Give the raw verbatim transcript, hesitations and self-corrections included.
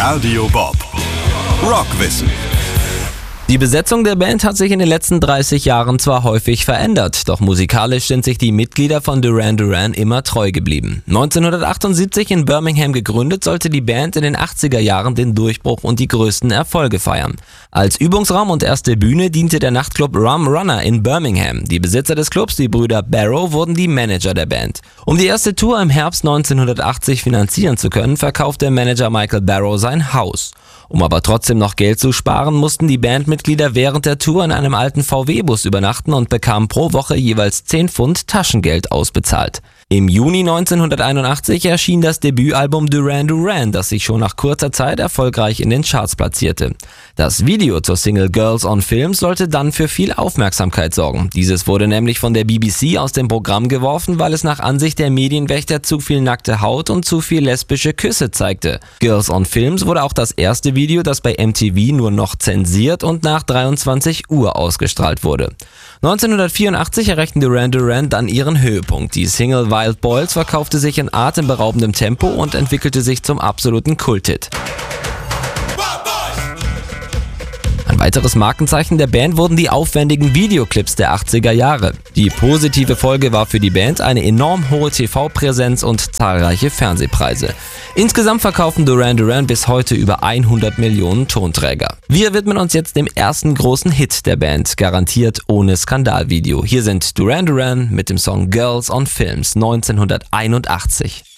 Radio Bob Rockwissen. Die Besetzung der Band hat sich in den letzten dreißig Jahren zwar häufig verändert, doch musikalisch sind sich die Mitglieder von Duran Duran immer treu geblieben. neunzehnhundertachtundsiebzig in Birmingham gegründet, sollte die Band in den achtziger Jahren den Durchbruch und die größten Erfolge feiern. Als Übungsraum und erste Bühne diente der Nachtclub Rum Runner in Birmingham. Die Besitzer des Clubs, die Brüder Barrow, wurden die Manager der Band. Um die erste Tour im Herbst neunzehnhundertachtzig finanzieren zu können, verkaufte Manager Michael Barrow sein Haus. Um aber trotzdem noch Geld zu sparen, mussten die Bandmitglieder während der Tour in einem alten V W-Bus übernachten und bekamen pro Woche jeweils zehn Pfund Taschengeld ausbezahlt. Im Juni neunzehnhunderteinundachtzig erschien das Debütalbum Duran Duran, das sich schon nach kurzer Zeit erfolgreich in den Charts platzierte. Das Video zur Single Girls on Films sollte dann für viel Aufmerksamkeit sorgen. Dieses wurde nämlich von der B B C aus dem Programm geworfen, weil es nach Ansicht der Medienwächter zu viel nackte Haut und zu viel lesbische Küsse zeigte. Girls on Films wurde auch das erste Video, das bei M T V nur noch zensiert und nach dreiundzwanzig Uhr ausgestrahlt wurde. neunzehnhundertvierundachtzig erreichten Duran Duran dann ihren Höhepunkt. Die Single Wild Boys verkaufte sich in atemberaubendem Tempo und entwickelte sich zum absoluten Kulthit. Ein weiteres Markenzeichen der Band wurden die aufwendigen Videoclips der achtziger Jahre. Die positive Folge war für die Band eine enorm hohe T V-Präsenz und zahlreiche Fernsehpreise. Insgesamt verkaufen Duran Duran bis heute über hundert Millionen Tonträger. Wir widmen uns jetzt dem ersten großen Hit der Band, garantiert ohne Skandalvideo. Hier sind Duran Duran mit dem Song Girls on Films neunzehnhunderteinundachtzig.